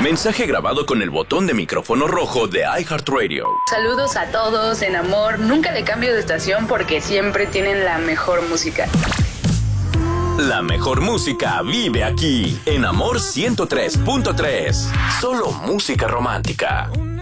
Mensaje grabado con el botón de micrófono rojo de iHeartRadio. Saludos a todos en amor. Nunca le cambio de estación porque siempre tienen la mejor música. La mejor música vive aquí, en Amor 103.3. Solo música romántica.